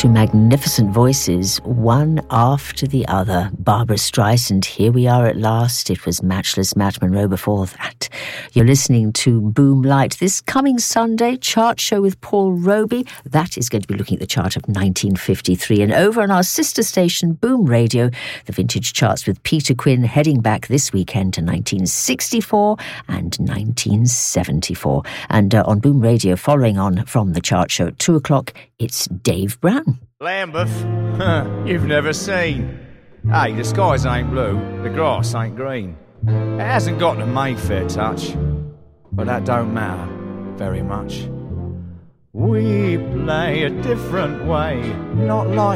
Two magnificent voices, one after the other. Barbra Streisand, Here We Are at Last. It was Matchless Matt Monro before that. You're listening to Boom Light. This coming Sunday, chart show with Paul Roby. That is going to be looking at the chart of 1953. And over on our sister station, Boom Radio, the vintage charts with Peter Quinn heading back this weekend to 1964 and 1974. And on Boom Radio, following on from the chart show at 2 o'clock, it's Dave Brown. Lambeth, you've never seen. Hey, the skies ain't blue, the grass ain't green. It hasn't got the Mayfair touch, but that don't matter very much. We play a different way, not like